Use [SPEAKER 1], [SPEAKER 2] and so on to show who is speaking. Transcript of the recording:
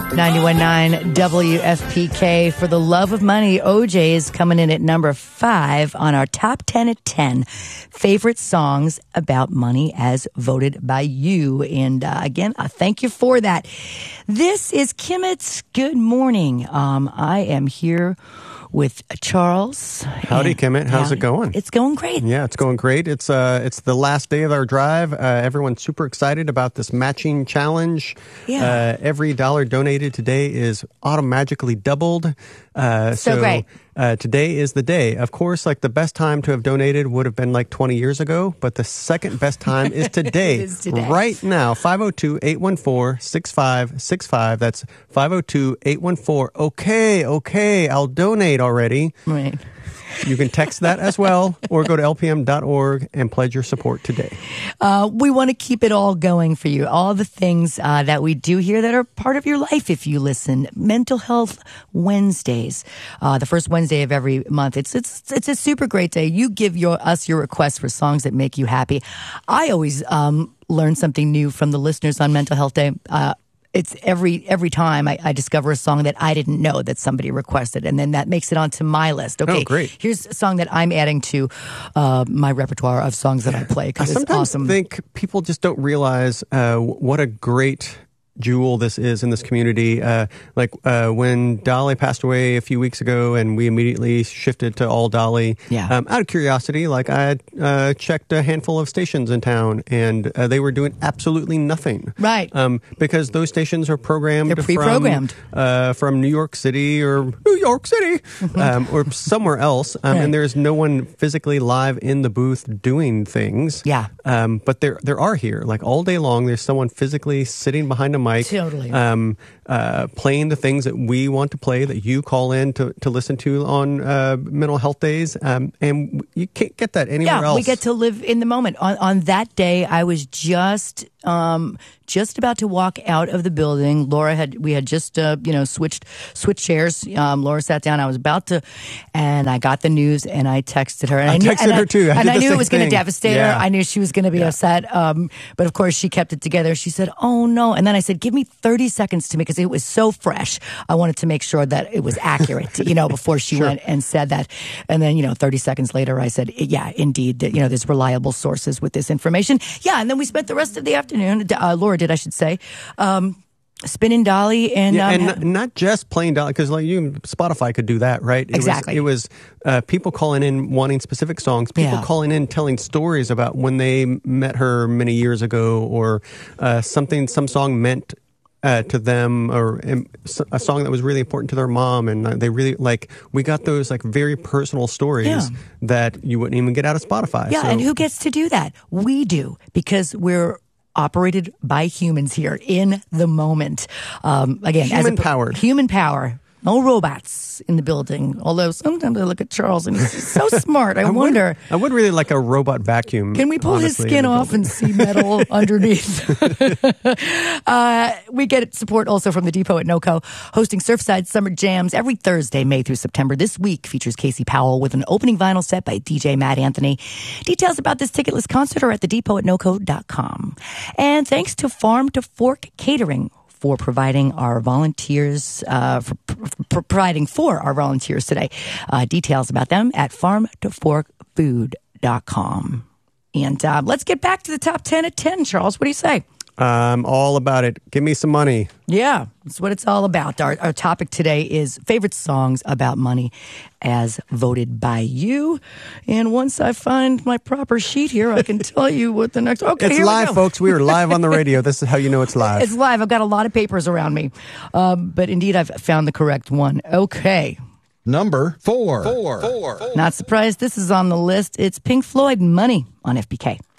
[SPEAKER 1] 91.9 WFPK. For the love of money, OJ is coming in at number 5 on our top 10 at 10 favorite songs about money as voted by you. And again, thank you for that. This is Kimmett's Good Morning. I am here with Charles.
[SPEAKER 2] Howdy, Kimmett. How's it going?
[SPEAKER 1] It's going great.
[SPEAKER 2] Yeah, it's going great. It's the last day of our drive. Everyone's super excited about this matching challenge.
[SPEAKER 1] Yeah.
[SPEAKER 2] Every dollar donated today is automatically doubled.
[SPEAKER 1] So great.
[SPEAKER 2] Today is the day. Of course, like the best time to have donated would have been like 20 years ago, but the second best time is today.
[SPEAKER 1] It is today.
[SPEAKER 2] Right now, 502-814-6565. That's 502-814. Okay, I'll donate already.
[SPEAKER 1] Right.
[SPEAKER 2] You can text that as well, or go to lpm.org and pledge your support today.
[SPEAKER 1] We want to keep it all going for you. All the things that we do here that are part of your life if you listen. Mental Health Wednesdays, the first Wednesday of every month. It's a super great day. You give us your requests for songs that make you happy. I always learn something new from the listeners on Mental Health Day. It's every time I discover a song that I didn't know that somebody requested, and then that makes it onto my list. Okay,
[SPEAKER 2] great.
[SPEAKER 1] Here's a song that I'm adding to my repertoire of songs that I play because it's awesome.
[SPEAKER 2] I think people just don't realize what a great jewel this is in this community. When Dolly passed away a few weeks ago and we immediately shifted to all Dolly.
[SPEAKER 1] Yeah.
[SPEAKER 2] Out of curiosity, I had checked a handful of stations in town and they were doing absolutely nothing.
[SPEAKER 1] Right.
[SPEAKER 2] Because those stations are programmed.
[SPEAKER 1] They're pre-programmed.
[SPEAKER 2] From New York City or or somewhere else.
[SPEAKER 1] Right.
[SPEAKER 2] And there's no one physically live in the booth doing things.
[SPEAKER 1] Yeah.
[SPEAKER 2] But there are here, like all day long, there's someone physically sitting behind a mic.
[SPEAKER 1] Totally.
[SPEAKER 2] Playing the things that we want to play, that you call in to listen to on mental health days. And you can't get that anywhere else.
[SPEAKER 1] Yeah, we get to live in the moment. On that day, I was just about to walk out of the building. We had just switched chairs. Laura sat down. I was about to, and I got the news and I texted her. And
[SPEAKER 2] I texted her too.
[SPEAKER 1] I knew it was going to devastate her.
[SPEAKER 2] Yeah.
[SPEAKER 1] I knew she was going to be upset. But of course she kept it together. She said, "Oh no." And then I said, "Give me 30 seconds to me," because it was so fresh. I wanted to make sure that it was accurate, before she went and said that. And then, 30 seconds later, I said, "Yeah, indeed, there's reliable sources with this information." Yeah. And then we spent the rest of the afternoon, Laura did, I should say, spinning Dolly and
[SPEAKER 2] not just playing Dolly, because Spotify could do that, right?
[SPEAKER 1] Exactly.
[SPEAKER 2] It was people calling in wanting specific songs, people calling in telling stories about when they met her many years ago, or some song meant to them, or a song that was really important to their mom, and they really we got those very personal stories that you wouldn't even get out of Spotify.
[SPEAKER 1] Yeah,
[SPEAKER 2] so.
[SPEAKER 1] and who gets to do that? We do, because we're operated by humans here in the moment. Again, human power. No robots in the building. Although sometimes I look at Charles and he's so smart. I wonder.
[SPEAKER 2] I would really like a robot vacuum.
[SPEAKER 1] Can we pull his skin off and see metal underneath? We get support also from the Depot at NoCo, hosting Surfside Summer Jams every Thursday, May through September. This week features Casey Powell with an opening vinyl set by DJ Matt Anthony. Details about this ticketless concert are at thedepot@noco.com. And thanks to Farm to Fork Catering for providing our volunteers, providing for our volunteers today. Details about them at farmtoforkfood.com. And let's get back to the top 10 at 10, Charles. What do you say?
[SPEAKER 2] I'm all about it. Give me some money.
[SPEAKER 1] Yeah, that's what it's all about. Our topic today is favorite songs about money as voted by you. And once I find my proper sheet here, I can tell you what the next... Okay,
[SPEAKER 2] it's live, folks. We are live on the radio. This is how you know it's live.
[SPEAKER 1] It's live. I've got a lot of papers around me. But indeed, I've found the correct one. Okay.
[SPEAKER 3] Number 4.
[SPEAKER 1] Not surprised this is on the list. It's Pink Floyd, Money on FBK.